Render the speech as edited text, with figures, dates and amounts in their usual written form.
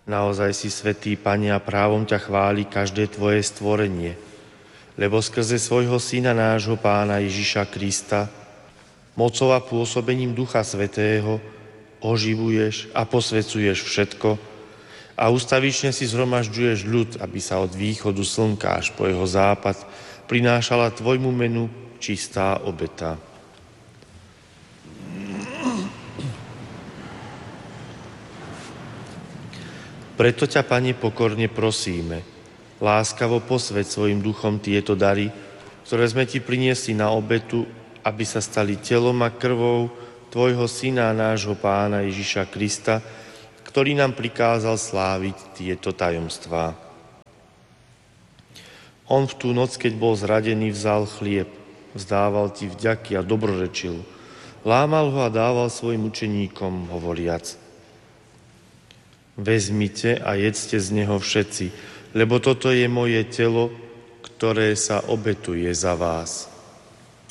Naozaj si svätý, Pane, a právom ťa chváli každé tvoje stvorenie, lebo skrze svojho Syna nášho Pána Ježiša Krista, mocou a pôsobením Ducha Svätého, oživuješ a posvecuješ všetko a ustavične si zhromažďuješ ľud, aby sa od východu slnka až po jeho západ prinášala tvojmu menu čistá obeta. Preto ťa, Pane, pokorne prosíme, láskavo posväť svojim duchom tieto dary, ktoré sme ti priniesli na obetu, aby sa stali telom a krvou tvojho Syna, nášho Pána Ježiša Krista, ktorý nám prikázal sláviť tieto tajomstvá. On v tú noc, keď bol zradený, vzal chlieb, vzdával ti vďaky a dobrorečil, lámal ho a dával svojim učeníkom, hovoriac: Vezmite a jedzte z neho všetci, lebo toto je moje telo, ktoré sa obetuje za vás.